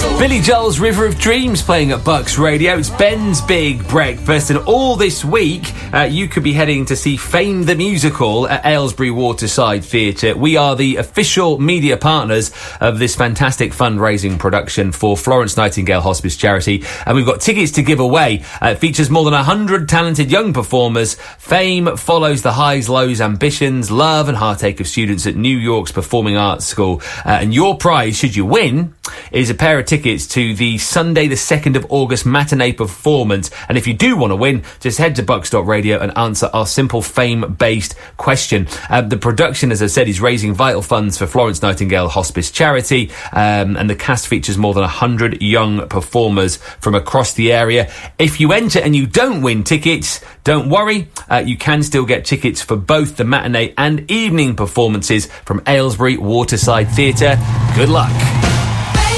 Billy Joel's River of Dreams playing at Bucks Radio. It's Ben's Big Breakfast, and all this week you could be heading to see Fame the Musical at Aylesbury Waterside Theatre. We are the official media partners of this fantastic fundraising production for Florence Nightingale Hospice Charity, and we've got tickets to give away. It features more than 100 talented young performers. Fame follows the highs, lows, ambitions, love and heartache of students at New York's Performing Arts School, and your prize, should you win, is a pair of tickets to the Sunday the 2nd of August matinee performance. And if you do want to win, just head to Bucks.radio and answer our simple Fame-based question. The production, as I said, is raising vital funds for Florence Nightingale Hospice Charity, and the cast features more than 100 young performers from across the area. If you enter and you don't win tickets, don't worry, you can still get tickets for both the matinee and evening performances from Aylesbury Waterside Theatre. Good luck.